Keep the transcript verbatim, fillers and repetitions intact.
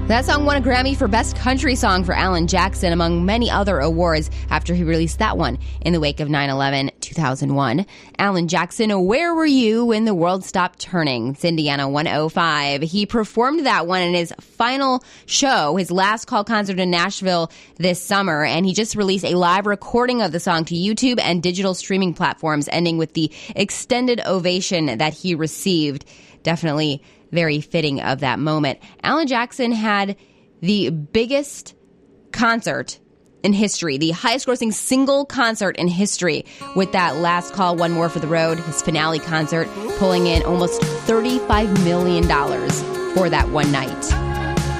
That song won a Grammy for Best Country Song for Alan Jackson, among many other awards, after he released that one in the wake of nine eleven two thousand one. Alan Jackson, Where Were You When the World Stopped Turning? It's Indiana one oh five. He performed that one in his final show, his last call concert in Nashville this summer, and he just released a live recording of the song to YouTube and digital streaming platforms, ending with the extended ovation that he received. Definitely very fitting of that moment. Alan Jackson had the biggest concert in history, the highest grossing single concert in history, with that Last Call, One More for the Road, his finale concert, pulling in almost thirty-five million dollars for that one night.